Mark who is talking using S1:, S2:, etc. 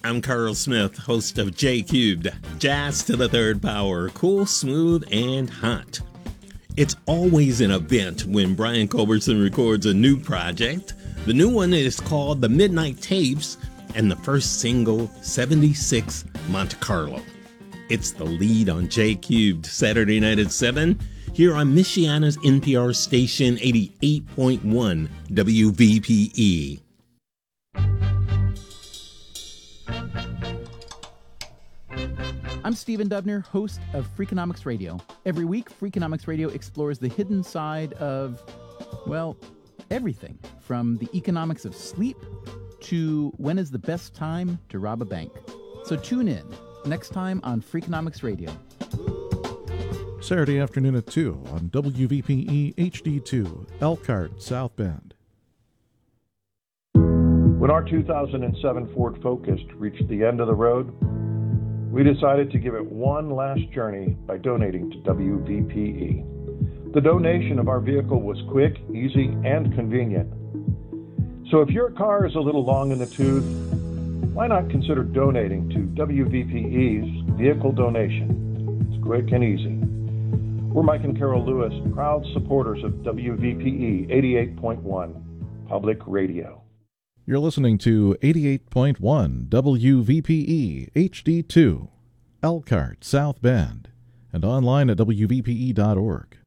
S1: I'm Carl Smith, host of J Cubed, Jazz to the Third Power, cool, smooth, and hot. It's always an event when Brian Culbertson records a new project. The new one is called The Midnight Tapes, and the first single, 76 Monte Carlo. It's the lead on J Cubed, Saturday night at 7, here on Michiana's NPR station 88.1 WVPE.
S2: I'm Stephen Dubner, host of Freakonomics Radio. Every week, Freakonomics Radio explores the hidden side of, well, everything. From the economics of sleep to when is the best time to rob a bank. So tune in next time on Freakonomics Radio.
S3: Saturday afternoon at 2 on WVPE HD2, Elkhart, South Bend.
S4: When our 2007 Ford Focus reached the end of the road, we decided to give it one last journey by donating to WVPE. The donation of our vehicle was quick, easy, and convenient. So if your car is a little long in the tooth, why not consider donating to WVPE's vehicle donation? It's quick and easy. We're Mike and Carol Lewis, proud supporters of WVPE 88.1 Public Radio.
S3: You're listening to 88.1 WVPE HD2, Elkhart, South Bend, and online at WVPE.org.